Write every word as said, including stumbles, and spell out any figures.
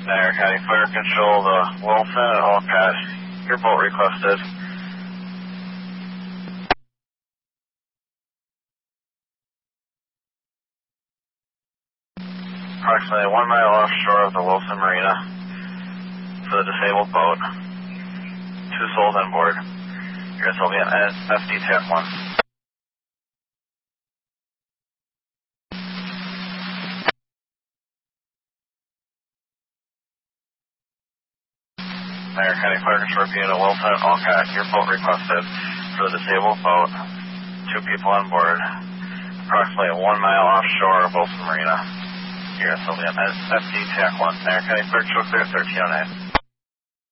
Niagara County Fire Control, the Wilson and Hellcat, your boat requested. Approximately one mile offshore of the Wilson Marina for the disabled boat. Two souls on board. Your guys will be on F D T A C one. Niagara County Fire Control Unit Wilson and Hellcat, your boat requested for the disabled boat. Two people on board. Approximately one mile offshore of Wilson Marina. Your guys will be on F D T A C one. Niagara County Fire Control clear thirteen oh nine.